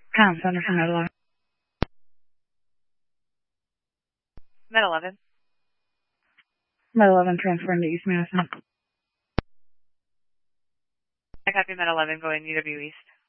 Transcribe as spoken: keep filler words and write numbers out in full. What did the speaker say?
Tom Center from Med eleven. Med eleven. Med eleven transferring to East Madison. I copy Med eleven going U W East.